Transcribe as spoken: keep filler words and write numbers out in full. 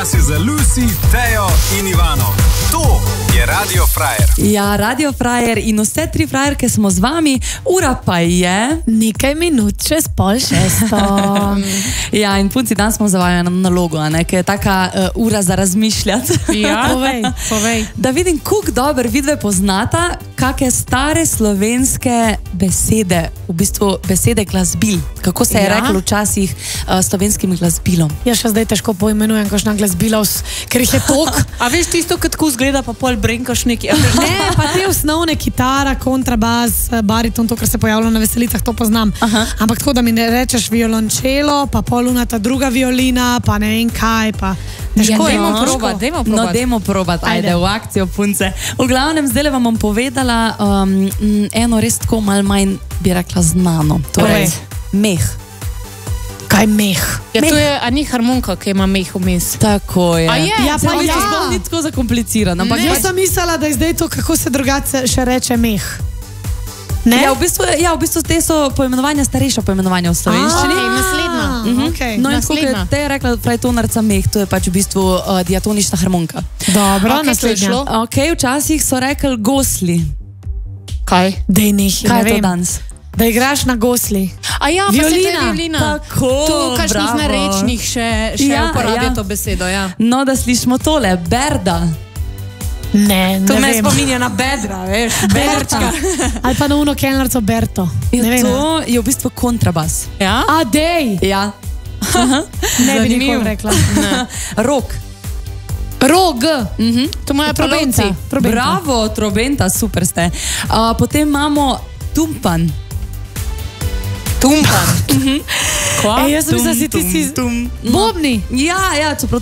Čas je za Lucy, Tejo in Ivano. To je Radio Frajer. Ja, Radio Frajer in vse tri frajerke smo z vami. Ura pa je... Nekaj minut čez pol šesto. Ja, in punci, danes smo za vami na nalogo, ne, ki je taka uh, ura za razmišljati. Ja, povej, povej. Da vidim, koliko dobro vidve poznata, kakšne stare slovenske besede, v bistvu besede glasbil. Kako se je Ja. reklo včasih uh, slovenskim glasbilom. Jaz še zdaj težko poimenujem kakšna glasbila, ker jih je tok. A veš tisto, kad tako zgleda, pa pol brenkaš neki? Ne, pa te osnovne, kitara, kontrabas, bariton, to, kar se pojavlja na veselicah, to poznam. Aha. Ampak tako, da mi ne rečeš violončelo, pa poluna ta druga violina, pa ne vem kaj, pa težko je. dajmo težko. probat, dajmo No, probat. dajmo probat, ajde, Ajde. v akcijo, punce. V glavnem, zdaj vam bom povedala um, m, eno res tako malo manj, bi rekla, znano. Torej, meh. Kaj meh? Ja, to je, a ni harmonika, ki ima meh vmes. Tako je. A je? Ja, pa Pa ja. ja. Ni tako zakomplicirano. Ampak Jaz sem mislila, da je zdaj to, kako se drugače še reče meh. Ne? Ja, v bistvu, ja, v bistvu te so poimenovanja, starejša poimenovanja v slovenščini. Okej, naslednja. Mhm. Okay. No, in tako, naslednja. kot te je rekla, frajtonarca meh, to je pač v bistvu uh, diatonična harmonika. Dobro, Okej, to je naslednja. šlo. Ok, včasih so rekli gosli. Kaj? Dej neh, Kaj ne je to vem. danes? Da igraš na gosli. A ja, pa se to je Violina. violina. Tako, Tu v kakšnih bravo. narečnih še, še Ja, uporabijo ja. to besedo, ja. No, da slišimo tole, berda. Ne, ne To me vem. spominja na bedra, veš, bedrčka. Ali pa na uno kelnarco Berto. Ne Ja, vem. to je v bistvu kontrabas. Ja? A, dej! Ja. Ne bi Zanimivo. nikoli rekla. Rok. Rog. Mhm. To imajo Trobenta. pralovci. Trobenta. Bravo, trobenta, super ste. Uh, potem imamo tumpan. Tumpan. Ej, jaz sem mislila, da si ti si... tum. Bobni. Ja, ja, čeprav